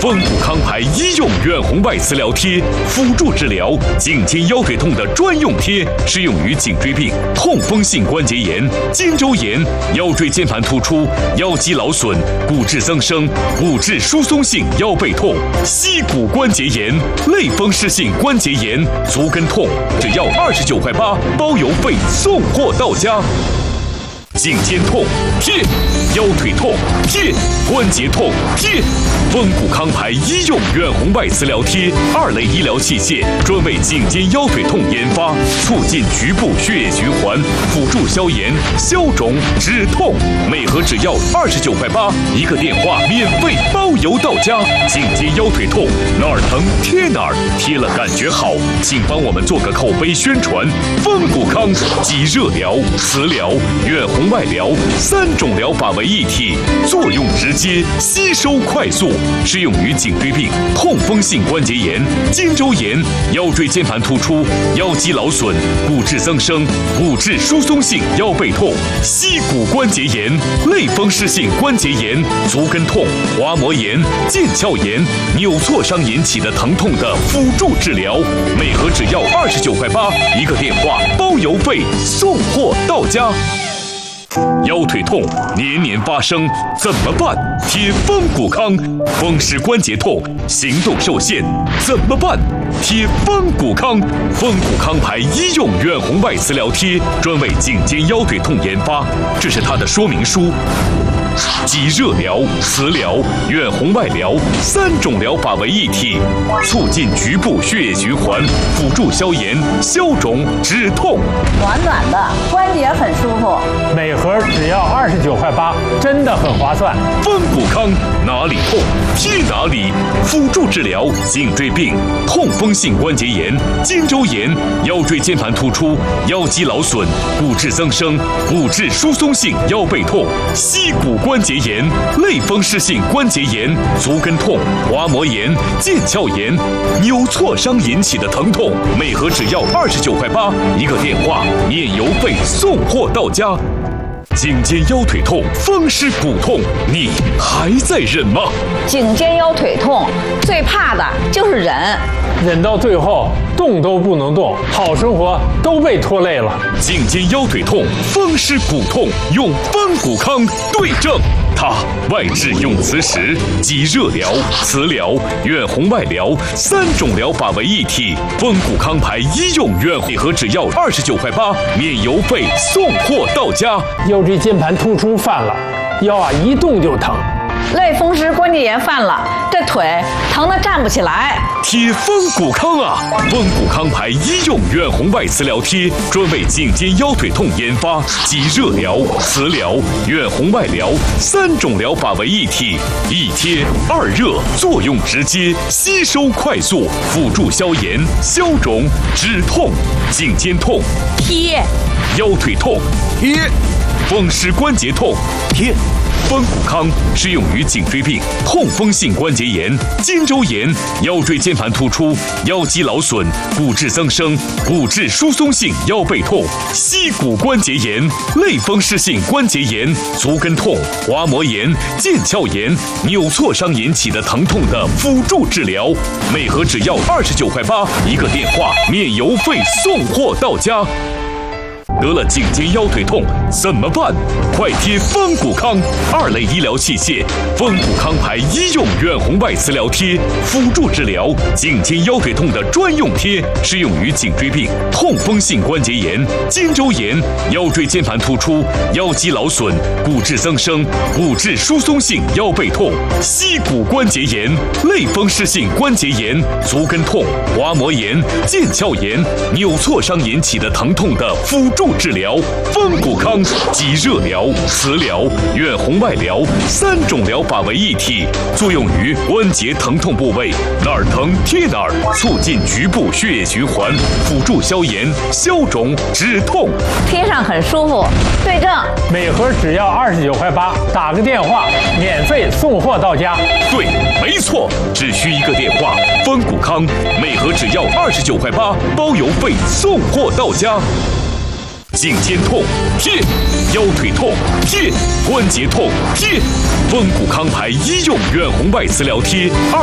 丰谷康牌医用远红外磁疗贴，辅助治疗颈肩腰腿痛的专用贴，适用于颈椎病、痛风性关节炎、肩周炎、腰椎间盘突出、腰肌劳损、骨质增生、骨质疏松性腰背痛、膝骨关节炎、类风湿性关节炎、足跟痛，只要29.8块，包邮费送货到家。颈肩痛贴，腰腿痛贴，关节痛贴。丰谷康牌医用远红外磁疗贴，2类医疗器械，专为颈肩腰腿痛研发，促进局部血液循环，辅助消炎、消肿、止痛。每盒只要29.8块，一个电话免费包邮到家。颈肩腰腿痛哪儿疼贴哪儿，贴了感觉好，请帮我们做个口碑宣传。丰谷康集热疗、磁疗、远红外疗3种疗法为一体，作用直接，吸收快速，适用于颈椎病、痛风性关节炎、肩周炎、腰椎间盘突出、腰肌劳损、骨质增生、骨质疏松性腰背痛、膝骨关节炎、类风湿性关节炎、足跟痛、滑膜炎、腱鞘炎、扭挫伤引起的疼痛的辅助治疗。每盒只要29.8块，一个电话包邮费送货到家。腰腿痛年年发生怎么办？贴丰谷康。风湿关节痛，行动受限怎么办？贴丰谷康。丰谷康牌医用远红外磁疗贴，专为颈肩腰腿痛研发，这是它的说明书。集热疗、磁疗、远红外疗3种疗法为一体，促进局部血液循环，辅助消炎、消肿、止痛。 暖暖的，关节很舒服。 每盒只要29.8块，真的很划算。 丰谷康哪里痛贴哪里，辅助治疗颈椎病、痛风性关节炎、肩周炎、腰椎间盘突出、腰肌劳损、骨质增生、骨质疏松性腰背痛、膝骨关节炎、类风湿性关节炎、足跟痛、滑膜炎、腱鞘炎、扭挫伤引起的疼痛，每盒只要29.8块，一个电话免邮费送货到家。颈肩腰腿痛、风湿骨痛，你还在忍吗？ 颈肩腰腿痛最怕的就是忍， 忍到最后动都不能动，好生活都被拖累了。 颈肩腰腿痛、风湿骨痛，用丰谷康对症。它外治用磁石，集热疗、磁疗、远红外疗3种疗法为一体。丰谷康牌医用远红，每盒只要29.8块，免邮费送货到家。 腰椎间盘突出犯了，腰一动就疼。 类风湿关节炎犯了，这腿疼得站不起来。 贴丰谷康啊！丰谷康牌医用远红外磁疗贴，专为颈肩腰腿痛研发，集热疗、磁疗、远红外疗3种疗法为一体，一贴2热，作用直接，吸收快速，辅助消炎、消肿、止痛。颈肩痛贴， 腰腿痛贴，风湿关节痛贴。丰谷康适用于颈椎病、痛风性关节炎、肩周炎、腰椎间盘突出、腰肌劳损、骨质增生、骨质疏松性腰背痛、膝骨关节炎、类风湿性关节炎、足跟痛、滑膜炎、腱鞘炎、扭挫伤引起的疼痛的辅助治疗。每盒只要29.8块，一个电话免邮费送货到家。得了颈肩腰腿痛怎么办？快贴丰谷康2类医疗器械，丰谷康牌医用远红外磁疗贴，辅助治疗颈肩腰腿痛的专用贴，适用于颈椎病、痛风性关节炎、肩周炎、腰椎间盘突出、腰肌劳损、骨质增生、骨质疏松性腰背痛、膝骨关节炎、类风湿性关节炎、足跟痛、滑膜炎、腱鞘炎、扭挫伤引起的疼痛的辅助治疗。丰谷康集热疗、磁疗、远红外疗3种疗法为一体，作用于关节疼痛部位，哪儿疼贴哪儿，促进局部血液循环，辅助消炎、消肿、止痛。 贴上很舒服，对症。 每盒只要29.8块，打个电话免费送货到家。 对，没错，只需一个电话。丰谷康每盒只要29.8块，包邮费送货到家。颈肩痛贴，腰腿痛贴，关节痛贴。丰谷康牌医用远红外磁疗贴